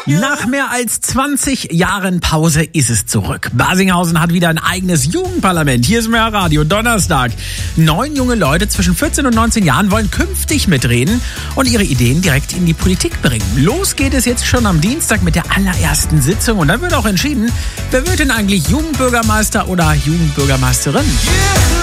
Nach mehr als 20 Jahren Pause ist es zurück. Barsinghausen hat wieder ein eigenes Jugendparlament. Hier ist mehr Radio, Donnerstag. 9 junge Leute zwischen 14 und 19 Jahren wollen künftig mitreden und ihre Ideen direkt in die Politik bringen. Los geht es jetzt schon am Dienstag mit der allerersten Sitzung und dann wird auch entschieden, wer wird denn eigentlich Jugendbürgermeister oder Jugendbürgermeisterin?